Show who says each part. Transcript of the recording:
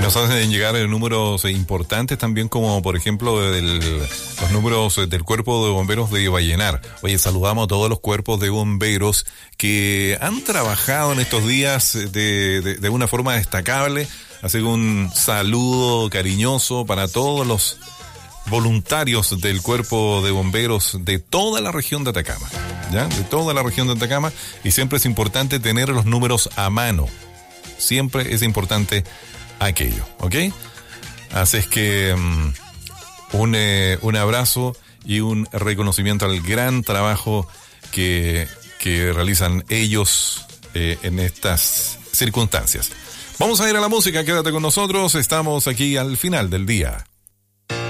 Speaker 1: nos hacen llegar números importantes también, como por ejemplo los números del Cuerpo de Bomberos de Vallenar. Oye, saludamos a todos los cuerpos de bomberos que han trabajado en estos días de una forma destacable. Así que un saludo cariñoso para todos los voluntarios del Cuerpo de Bomberos de toda la región de Atacama, ¿ya? De toda la región de Atacama, y siempre es importante tener los números a mano. Siempre es importante aquello, ¿ok? Así es que un abrazo y un reconocimiento al gran trabajo que realizan ellos en estas circunstancias. Vamos a ir a la música, quédate con nosotros, estamos aquí al final del día.